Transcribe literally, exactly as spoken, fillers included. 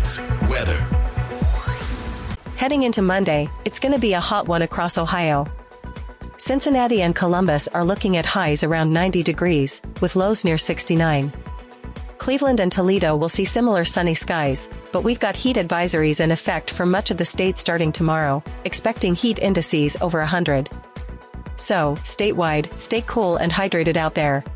Sports weather. Heading into Monday, it's going to be a hot one across Ohio. Cincinnati and Columbus are looking at highs around ninety degrees, with lows near sixty-nine. Cleveland and Toledo will see similar sunny skies, but we've got heat advisories in effect for much of the state starting tomorrow, expecting heat indices over one hundred. So, statewide, stay cool and hydrated out there.